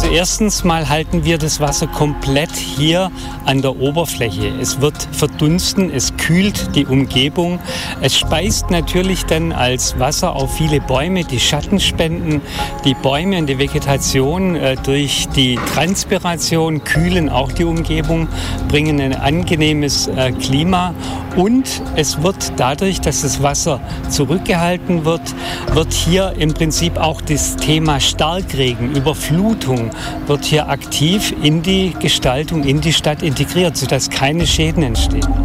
erstens mal halten wir das Wasser komplett hier an der Oberfläche. Es wird verdunsten, es kühlt die Umgebung. Es speist natürlich dann als Wasser auf viele Bäume, die Schatten spenden. Die Bäume und die Vegetation durch die Transpiration kühlen auch die Umgebung, bringen ein angenehmes Klima. Und es wird dadurch, dass das Wasser zurückgehalten wird, wird hier im Prinzip auch das Thema Starkregen, Überflutung, wird hier aktiv in die Gestaltung, in die Stadt integriert, sodass keine Schäden entstehen.